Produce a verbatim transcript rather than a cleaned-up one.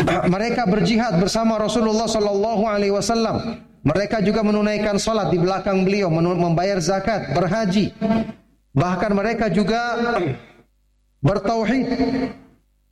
mereka berjihad bersama Rasulullah sallallahu alaihi wasallam. Mereka juga menunaikan salat di belakang beliau, membayar zakat, berhaji. Bahkan mereka juga bertauhid